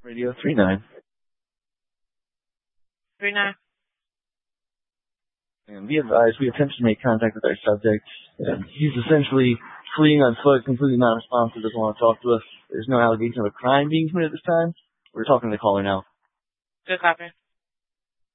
Radio 39. 39. And be advised, we attempted to make contact with our subject. He's essentially fleeing on foot, completely not responsive, doesn't want to talk to us. There's no allegation of a crime being committed at this time. We're talking to the caller now. Good copy.